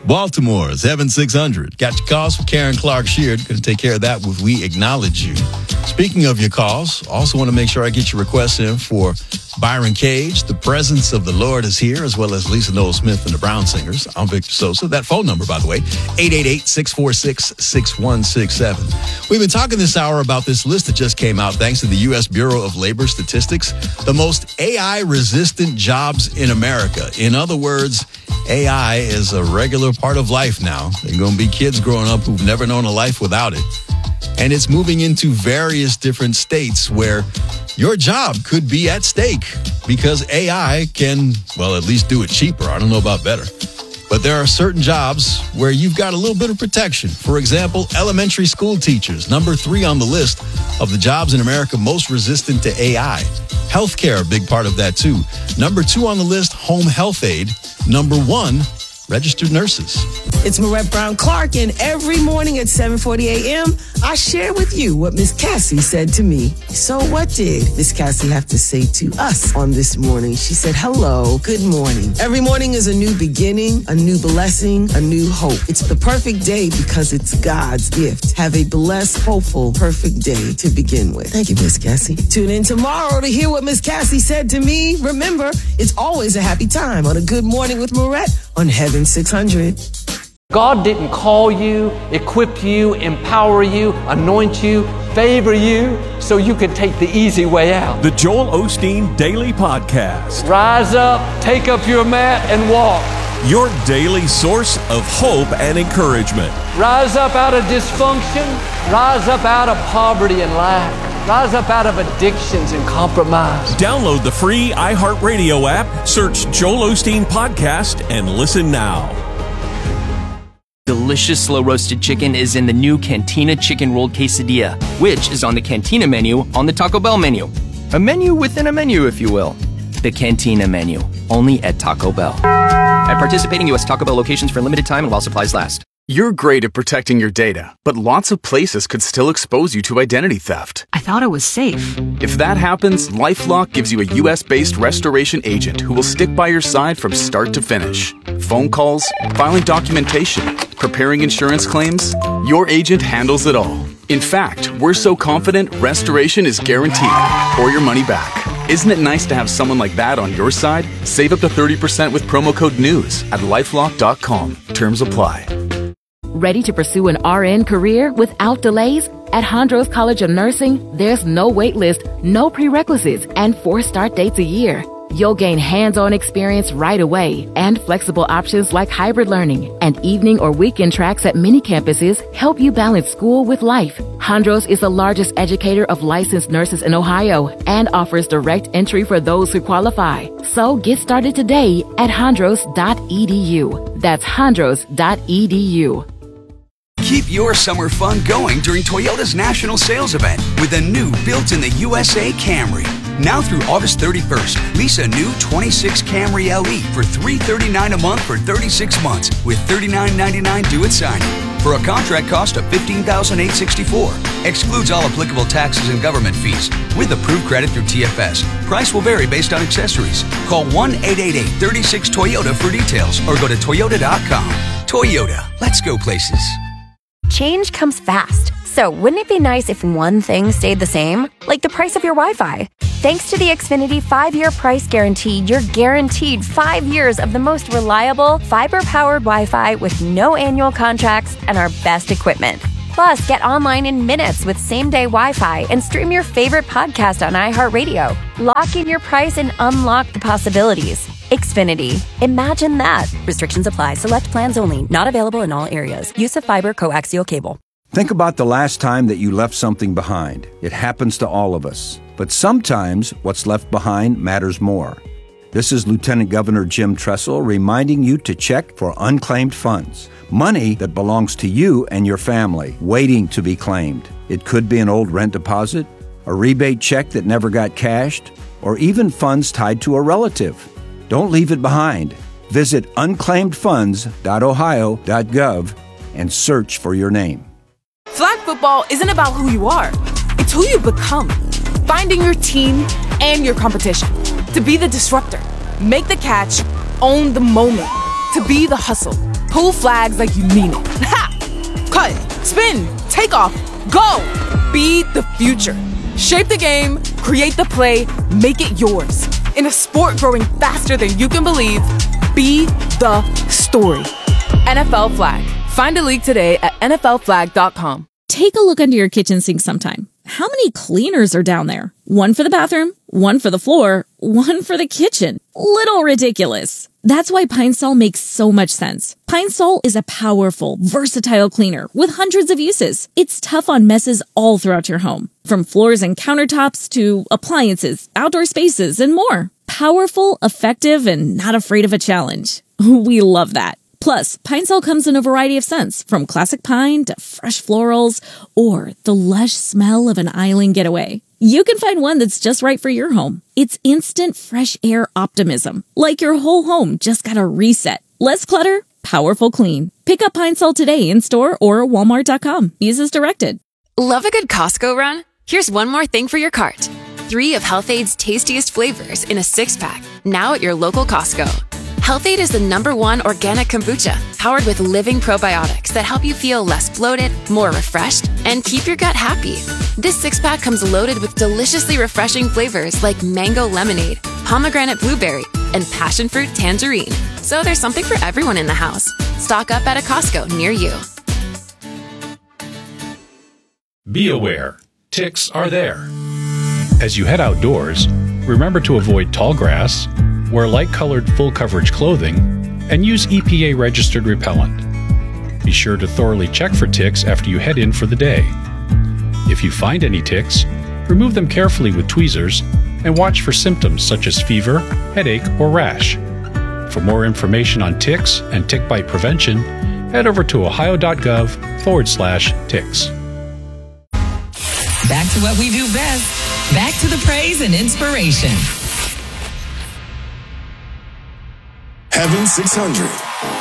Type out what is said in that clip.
Baltimore, 7600. Got your calls from Karen Clark Sheard. Going to take care of that with We Acknowledge You. Speaking of your calls, also want to make sure I get your requests in for Byron Cage, The Presence of the Lord is Here, as well as Lisa Noel Smith and the Brown Singers. I'm Victor Sosa. That phone number, by the way, 888-646-6167. We've been talking this hour about this list that just came out thanks to the U.S. Bureau of Labor Statistics, the most AI-resistant jobs in America. In other words, AI is a regular part of life now. There are going to be kids growing up who've never known a life without it. And it's moving into various different states where your job could be at stake because AI can, well, at least do it cheaper. I don't know about better. But there are certain jobs where you've got a little bit of protection. For example, elementary school teachers, number 3 on the list of the jobs in America most resistant to AI. Healthcare, a big part of that too. Number 2 on the list, home health aid. Number 1, registered nurses. It's Marette Brown Clark, and every morning at 7:40 a.m., I share with you what Miss Cassie said to me. So what did Miss Cassie have to say to us on this morning? She said, hello, good morning. Every morning is a new beginning, a new blessing, a new hope. It's the perfect day because it's God's gift. Have a blessed, hopeful, perfect day to begin with. Thank you, Miss Cassie. Tune in tomorrow to hear what Miss Cassie said to me. Remember, it's always a happy time on A Good Morning with Marette on Heaven 600. God didn't call you, equip you, empower you, anoint you, favor you so you could take the easy way out. The Joel Osteen Daily Podcast. Rise up, take up your mat, and walk. Your daily source of hope and encouragement. Rise up out of dysfunction. Rise up out of poverty and lack. Rise up out of addictions and compromise. Download the free iHeartRadio app, search Joel Osteen Podcast, and listen now. Delicious slow-roasted chicken is in the new Cantina Chicken Rolled Quesadilla, which is on the Cantina menu on the Taco Bell menu. A menu within a menu, if you will. The Cantina menu, only at Taco Bell. At participating U.S. Taco Bell locations for a limited time and while supplies last. You're great at protecting your data, but lots of places could still expose you to identity theft. I thought it was safe. If that happens, LifeLock gives you a U.S.-based restoration agent who will stick by your side from start to finish. Phone calls, filing documentation, preparing insurance claims, your agent handles it all. In fact, we're so confident restoration is guaranteed or your money back. Isn't it nice to have someone like that on your side? Save up to 30% with promo code NEWS at LifeLock.com. Terms apply. Ready to pursue an RN career without delays? At Hondros College of Nursing, there's no wait list, no prerequisites, and 4 start dates a year. You'll gain hands-on experience right away, and flexible options like hybrid learning and evening or weekend tracks at many campuses help you balance school with life. Hondros is the largest educator of licensed nurses in Ohio and offers direct entry for those who qualify. So get started today at hondros.edu. That's hondros.edu. Keep your summer fun going during Toyota's national sales event with a new built-in-the-USA Camry. Now through August 31st, lease a new 26 Camry LE for $339 a month for 36 months with $39.99 due at signing. For a contract cost of $15,864. Excludes all applicable taxes and government fees. With approved credit through TFS. Price will vary based on accessories. Call 1-888-36-TOYOTA for details or go to Toyota.com. Toyota, let's go places. Change comes fast. So wouldn't it be nice if one thing stayed the same? Like the price of your Wi-Fi. Thanks to the Xfinity 5-year price guarantee, you're guaranteed 5 years of the most reliable, fiber-powered Wi-Fi with no annual contracts and our best equipment. Plus, get online in minutes with same-day Wi-Fi and stream your favorite podcast on iHeartRadio. Lock in your price and unlock the possibilities. Xfinity. Imagine that. Restrictions apply. Select plans only. Not available in all areas. Use of fiber coaxial cable. Think about the last time that you left something behind. It happens to all of us. But sometimes what's left behind matters more. This is Lieutenant Governor Jim Tressel reminding you to check for unclaimed funds. Money that belongs to you and your family, waiting to be claimed. It could be an old rent deposit, a rebate check that never got cashed, or even funds tied to a relative. Don't leave it behind. Visit unclaimedfunds.ohio.gov and search for your name. Flag football isn't about who you are. It's who you become. Finding your team and your competition. To be the disruptor. Make the catch. Own the moment. To be the hustle. Pull flags like you mean it. Ha! Cut, spin, take off, go! Be the future. Shape the game, create the play, make it yours. In a sport growing faster than you can believe, be the story. NFL Flag. Find a league today at NFLflag.com. Take a look under your kitchen sink sometime. How many cleaners are down there? One for the bathroom, one for the floor, one for the kitchen. Little ridiculous. That's why Pine Sol makes so much sense. Pine Sol is a powerful, versatile cleaner with hundreds of uses. It's tough on messes all throughout your home, from floors and countertops to appliances, outdoor spaces, and more. Powerful, effective, and not afraid of a challenge. We love that. Plus, Pine Sol comes in a variety of scents, from classic pine to fresh florals or the lush smell of an island getaway. You can find one that's just right for your home. It's instant fresh air optimism, like your whole home just got a reset. Less clutter, powerful clean. Pick up Pine Sol today in store or Walmart.com. Use as directed. Love a good Costco run? Here's one more thing for your cart. 3 of Health-Aid's tastiest flavors in a 6-pack, now at your local Costco. Health-Aid is the #1 organic kombucha, powered with living probiotics that help you feel less bloated, more refreshed, and keep your gut happy. This 6-pack comes loaded with deliciously refreshing flavors like mango lemonade, pomegranate blueberry, and passion fruit tangerine. So there's something for everyone in the house. Stock up at a Costco near you. Be aware, ticks are there. As you head outdoors, remember to avoid tall grass, wear light-colored full-coverage clothing, and use EPA-registered repellent. Be sure to thoroughly check for ticks after you head in for the day. If you find any ticks, remove them carefully with tweezers and watch for symptoms such as fever, headache, or rash. For more information on ticks and tick bite prevention, head over to ohio.gov/ticks. Back to what we do best. Back to the praise and inspiration. Heaven 600